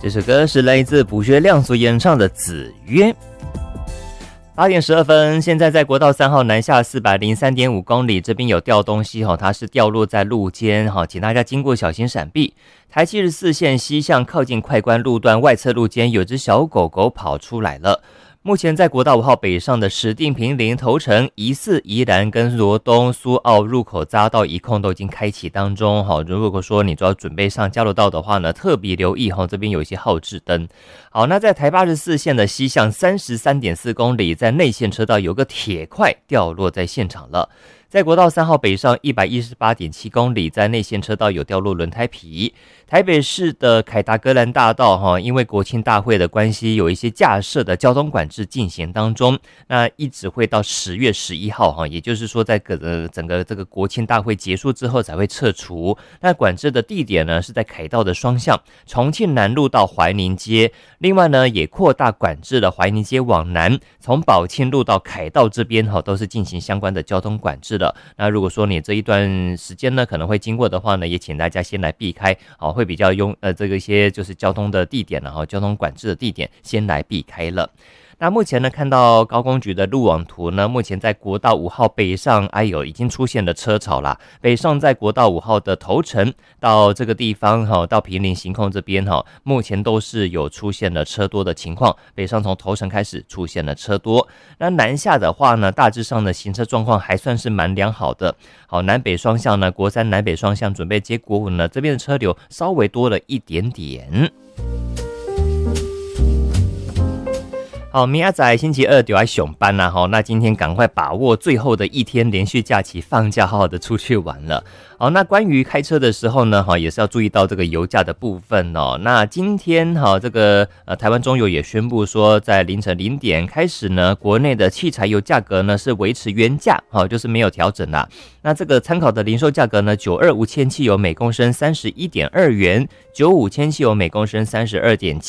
这首歌是来自卜学亮所演唱的《子曰》。8点12分，现在在国道3号南下403.5公里，这边有掉东西它是掉落在路肩请大家经过小心闪避。台74线西向靠近快关路段外侧路肩有只小狗狗跑出来了。目前在国道5号北上的石碇坪林头城、宜4、宜兰跟罗东、苏澳入口匝道一控都已经开启当中如果说你就要准备上交流道的话呢，特别留意这边有一些号志灯。好，那在台84线的西向33.4公里，在内线车道有个铁块掉落在现场了。在国道3号北上 118.7 公里，在内线车道有掉落轮胎皮。台北市的凯达格兰大道因为国庆大会的关系，有一些架设的交通管制进行当中，那一直会到10月11号也就是说在整个这个国庆大会结束之后才会撤除。那管制的地点呢是在凯道的双向，重庆南路到怀宁街，另外呢也扩大管制了怀宁街往南，从宝庆路到凯道这边都是进行相关的交通管制的。那如果说你这一段时间呢可能会经过的话呢，也请大家先来避开会比较这个一些就是交通的地点交通管制的地点先来避开了。那目前呢，看到高工局的路网图呢，目前在国道5号北上，已经出现了车潮啦。北上在国道5号的头城到这个地方到坪林行控这边目前都是有出现了车多的情况。北上从头城开始出现了车多。那南下的话呢，大致上的行车状况还算是蛮良好的。好，南北双向呢，国3南北双向准备接国5呢，这边的车流稍微多了一点点。好，明仔载星期2就要上班啦那今天赶快把握最后的一天连续假期放假，好好的出去玩了。好，那关于开车的时候呢也是要注意到这个油价的部分那今天这个台湾中油也宣布说，在凌晨0点开始呢，国内的汽柴油价格呢是维持原价就是没有调整啦。那这个参考的零售价格呢，92无铅汽油每公升31.2元，95铅汽油每公升32.7